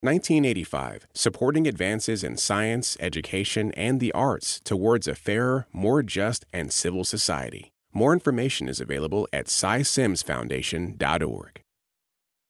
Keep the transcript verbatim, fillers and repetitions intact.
nineteen eighty-five, supporting advances in science, education, and the arts towards a fairer, more just, and civil society. More information is available at cy sims foundation dot org.